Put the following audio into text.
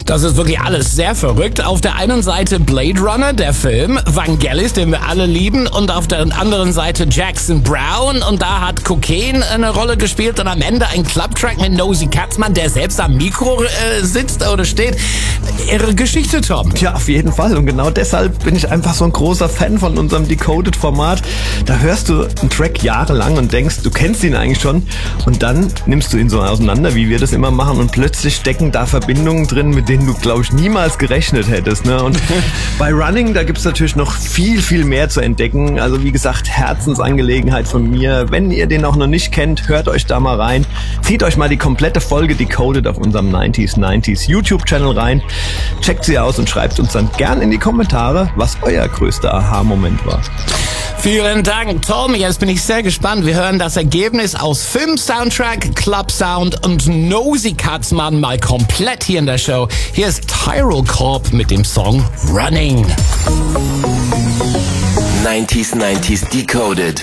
Das ist wirklich alles sehr verrückt. Auf der einen Seite Blade Runner, der Film, Vangelis, den wir alle lieben, und auf der anderen Seite Jackson Browne, und da hat Cocaine eine Rolle gespielt und am Ende ein Clubtrack mit Nosy Katzmann, der selbst am Mikro sitzt oder steht. Irre Geschichte, Tom. Ja, auf jeden Fall, und genau deshalb bin ich einfach so ein großer Fan von unserem Decoded-Format. Da hörst du einen Track jahrelang und denkst, du kennst ihn eigentlich schon, und dann nimmst du ihn so auseinander, wie wir das immer machen, und plötzlich stecken da Verbindungen drin, mit denen du, glaube ich, niemals gerechnet hättest, ne? Und bei Running, da gibt's natürlich noch viel, viel mehr zu entdecken. Also wie gesagt, Herzensangelegenheit von mir. Wenn ihr den auch noch nicht kennt, hört euch da mal rein. Zieht euch mal die komplette Folge Decoded auf unserem 90s YouTube-Channel rein. Checkt sie aus und schreibt uns dann gern in die Kommentare, was euer größter Aha-Moment war. Vielen Dank, Tom. Jetzt bin ich sehr gespannt. Wir hören das Ergebnis aus Film-Soundtrack, Club-Sound und Nosy Katzmann mal komplett hier in der Show. Hier ist Tyrol Corp mit dem Song Running. 90s Decoded.